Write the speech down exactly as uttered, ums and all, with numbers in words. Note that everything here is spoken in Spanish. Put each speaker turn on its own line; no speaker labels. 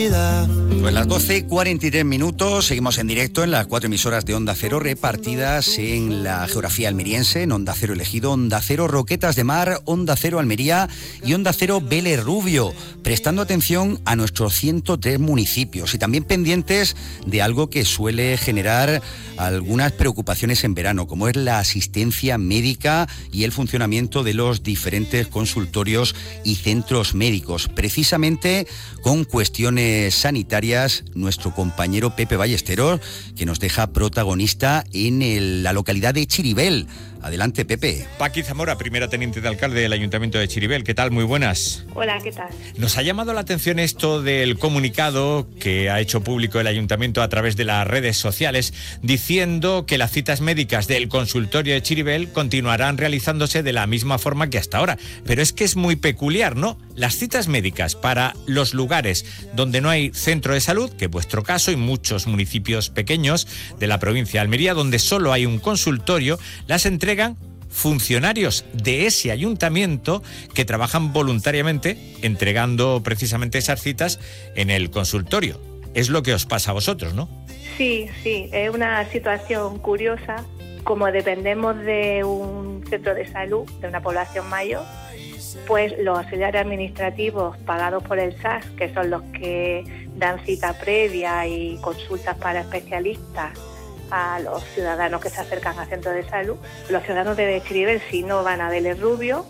Pues las doce y cuarenta y tres minutos, seguimos en directo en las cuatro emisoras de Onda Cero repartidas en la geografía almeriense, en Onda Cero Elegido, Onda Cero Roquetas de Mar, Onda Cero Almería y Onda Cero Vélez Rubio, prestando atención a nuestros ciento tres municipios y también pendientes de algo que suele generar algunas preocupaciones en verano, como es la asistencia médica y el funcionamiento de los diferentes consultorios y centros médicos. Precisamente con cuestiones sanitarias, nuestro compañero Pepe Ballesteros, que nos deja protagonista en el, la localidad de Chiribel. Adelante, Pepe.
Paqui Zamora, primera teniente de alcalde del Ayuntamiento de Chiribel. ¿Qué tal? Muy buenas.
Hola, ¿qué tal?
Nos ha llamado la atención esto del comunicado que ha hecho público el Ayuntamiento a través de las redes sociales, diciendo que las citas médicas del consultorio de Chiribel continuarán realizándose de la misma forma que hasta ahora. Pero es que es muy peculiar, ¿no? Las citas médicas para los lugares donde no hay centro de salud, que es vuestro caso, y muchos municipios pequeños de la provincia de Almería, donde solo hay un consultorio, las entregan funcionarios de ese ayuntamiento que trabajan voluntariamente entregando precisamente esas citas en el consultorio. Es lo que os pasa a vosotros, ¿no?
Sí, sí, es una situación curiosa. Como dependemos de un centro de salud, de una población mayor, pues los auxiliares administrativos pagados por el S A S, que son los que dan cita previa y consultas para especialistas a los ciudadanos que se acercan a centros de salud. Los ciudadanos de Chiribel, si no van a Vélez Rubio,